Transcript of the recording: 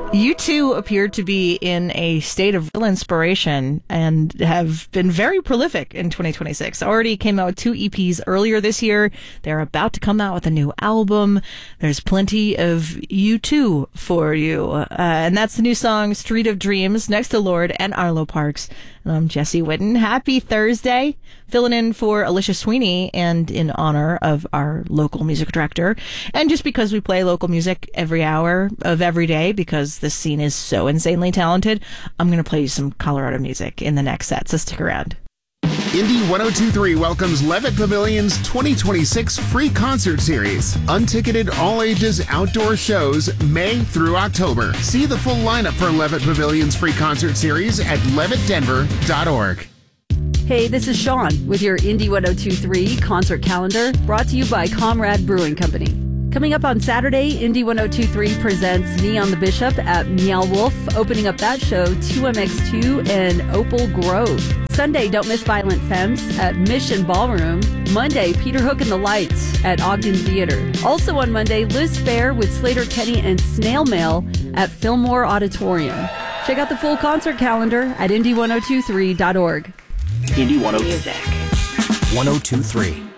U2 appear to be in a state of real inspiration and have been very prolific in 2026. Already came out with 2 EPs earlier this year. They're about to come out with a new album. There's plenty of U2 for you. And that's the new song, Street of Dreams, next to Lorde and Arlo Parks. And I'm Jesse Whitten. Happy Thursday. Filling in for Alicia Sweeney and in honor of our local music director. And just because we play local music every hour of every day, because this scene is so insanely talented, I'm going to play you some Colorado music in the next set, so stick around. Indie 1023 welcomes Levitt Pavilion's 2026 free concert series. Unticketed all-ages outdoor shows May through October. See the full lineup for Levitt Pavilion's free concert series at levittdenver.org. Hey, this is Sean with your Indie 1023 concert calendar, brought to you by Comrade Brewing Company. Coming up on Saturday, Indie 1023 presents Neon the Bishop at Meow Wolf, opening up that show 2MX2 and Opal Grove. Sunday, don't miss Violent Femmes at Mission Ballroom. Monday, Peter Hook and the Lights at Ogden Theater. Also on Monday, Liz Fair with Slater Kenny and Snail Mail at Fillmore Auditorium. Check out the full concert calendar at indie1023.org. Indie 1023.